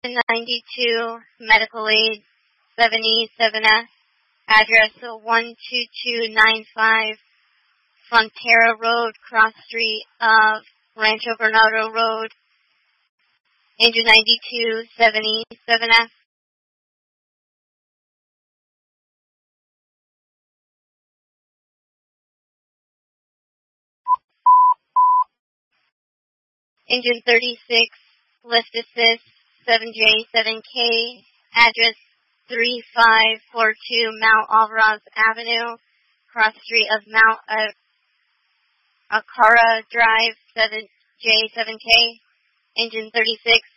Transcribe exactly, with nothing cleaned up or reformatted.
ninety-two, medical aid seventy-seven F, address one two two nine five, Frontera Road, cross street of Rancho Bernardo Road, engine ninety-two seventy-seven F. Engine thirty-six, lift assist seven J seven K, address three five four two Mount Alvarez Avenue, cross street of Mount uh, Acara Drive seven J seven K, engine thirty-six,